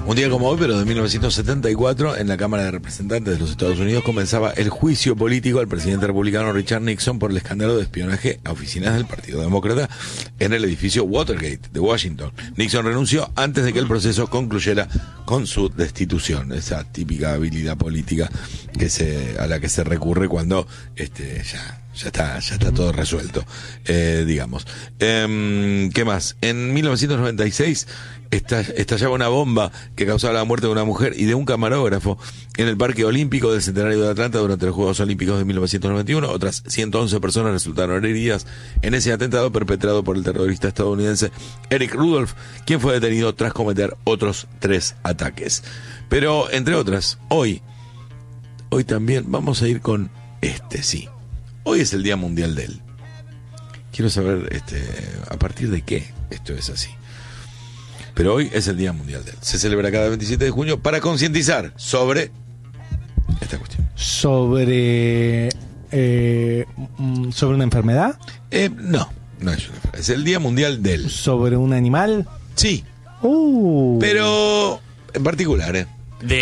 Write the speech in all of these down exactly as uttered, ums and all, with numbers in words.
Un día como hoy, pero de mil novecientos setenta y cuatro, en la Cámara de Representantes de los Estados Unidos comenzaba el juicio político al presidente republicano Richard Nixon por el escándalo de espionaje a oficinas del Partido Demócrata en el edificio Watergate de Washington. Nixon renunció antes de que el proceso concluyera con su destitución, esa típica habilidad política que se a la que se recurre cuando este ya ya está ya está todo resuelto, eh, digamos. Eh, ¿Qué más? En mil novecientos noventa y seis estallaba una bomba que causaba la muerte de una mujer y de un camarógrafo en el Parque Olímpico del Centenario de Atlanta durante los Juegos Olímpicos de mil novecientos noventa y uno. Otras ciento once personas resultaron heridas en ese atentado perpetrado por el terrorista estadounidense Eric Rudolph, quien fue detenido tras cometer otros tres ataques. Pero, entre otras, hoy, hoy también vamos a ir con este, sí. Hoy es el Día Mundial del. Quiero saber, este, a partir de qué esto es así. Pero hoy es el Día Mundial del. Se celebra cada veintisiete de junio para concientizar sobre esta cuestión. Sobre eh, sobre una enfermedad. Eh, no, no es una enfermedad. Es el Día Mundial del. Sobre un animal. Sí. Uh. Pero en particular, ¿eh?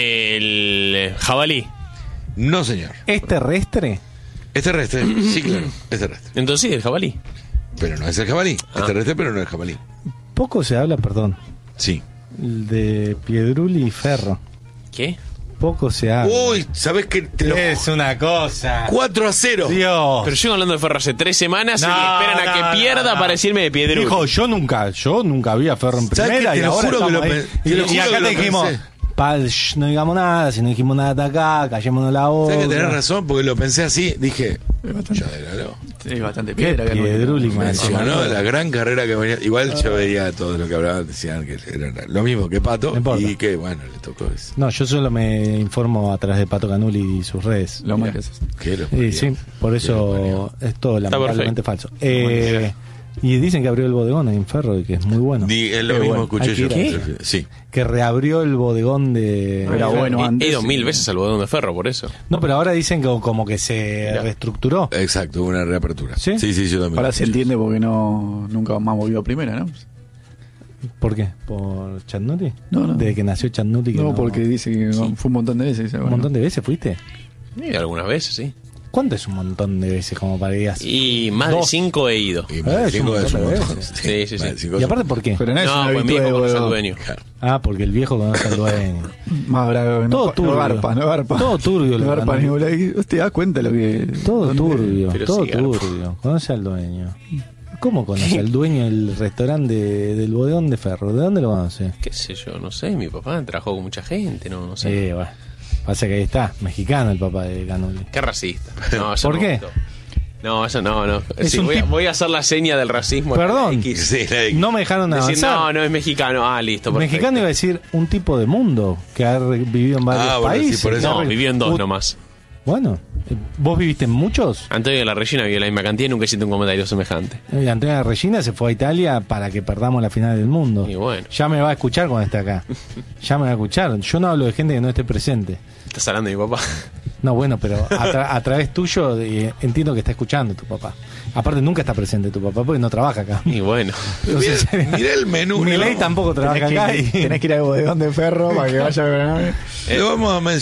Del jabalí. No, señor. ¿Es terrestre? Es terrestre, sí, claro, es terrestre. Entonces sí, el jabalí. Pero no es el jabalí. Ah. Es terrestre, pero no es el jabalí. Poco se habla, perdón, Sí. de Piedruli y Ferro. ¿Qué? Poco se habla. Uy, ¿sabés qué? Te lo... Es una cosa. cuatro a cero. Dios. Pero yo hablando de Ferro hace tres semanas No, y esperan a que no, pierda no. para decirme de Piedruli. Dijo, yo nunca, yo nunca vi a Ferro en ¿Sabes primera qué? y Te lo ahora juro que lo estamos ahí. pe- te lo Y, y juro acá que te lo dijimos, pensé. pa, shh, no digamos nada, si no dijimos nada hasta acá, callémonos la voz. ¿Sabes que tenés razón? Porque lo pensé así, dije, ya era, ¿no? Es bastante Qué piedra. que no- Piedruli, man. Mencionó la gran carrera que venía. Igual yo veía todo lo que hablaban, decían que era lo mismo que Pato. No importa. Y que bueno, le tocó eso. No, yo solo me informo a través de Pato Canuli y sus redes. Lo mal que haces. Que lo Y parió. sí, por Que lo eso parió. es todo Está lamentablemente falso. Eh, y dicen que abrió el bodegón en Ferro y que es muy bueno. Di- es lo Qué mismo bueno. escuché Hay que yo. ir a- ¿Qué? Sí. Que reabrió el bodegón de... Era bueno He- antes. He ido y- mil veces al bodegón de Ferro, por eso. No, pero ahora dicen que como que se Mirá. reestructuró. Exacto, hubo una reapertura. ¿Sí? Sí, sí, yo también. Ahora se entiende porque no nunca más volvió a primera, ¿no? ¿Por qué? ¿Por Chatnuti? No, no. Desde que nació Chatnuti. que No, porque dice que fue un montón de veces. ¿Un montón de veces fuiste? Y algunas veces, sí. ¿Cuánto es un montón de veces como para que digas? Y más de Dos. cinco he ido. Y más de Eh, es cinco un es un montón de montón. veces. Sí, sí, más de sí. cinco ¿Y es un aparte por qué? Pero no es No, una pues mi virtud hijo de conoce al huevo. dueño. Claro. Ah, porque el viejo conoce al dueño. Más bravo. No, Todo no turbio. garpa, no garpa. Todo turbio, No lo garpa van a- ni bola. Y ¿te das cuenta lo que...? Todo dónde- turbio, Pero todo sí, garpa. turbio. Conoce al dueño. ¿Cómo conoce al dueño del restaurante de- del bodegón de Ferro? ¿De dónde lo conoce? Qué sé yo, no sé. Mi papá trabajó con mucha gente, no, no sé. Sí, bueno. Pasa que ahí está, mexicano el papá de Canuli. Qué racista. No, eso ¿Por no qué? me gustó. No, eso no, no. Es Sí, un voy, a, tipo- voy a hacer la seña del racismo. Perdón. X. Sí, la de- No me dejaron Decir, avanzar. no, no es mexicano. Ah, listo, perfecto. Mexicano iba a decir un tipo de mundo que ha re- vivido en varios Ah, bueno, sí, países. por eso. No, Que ha re- vivió en dos Uh, nomás. Bueno, eh, ¿vos viviste en muchos? Antonio de la Regina vivió la misma cantidad y nunca hiciste un comentario semejante. Eh, Antonio Regina se fue a Italia para que perdamos la final del mundo. Y bueno. Ya me va a escuchar cuando esté acá. Ya me va a escuchar. Yo no hablo de gente que no esté presente. Estás hablando de mi papá. No, bueno, pero a, tra- a través tuyo eh, entiendo que está escuchando tu papá. Aparte nunca está presente tu papá porque no trabaja acá. Y bueno. Entonces, Mirá, mirá el menú. Milei ¿no? tampoco trabaja Tenés acá. que, y- tenés que ir al bodegón de Ferro para que vaya a ver. Le vamos a mencionar.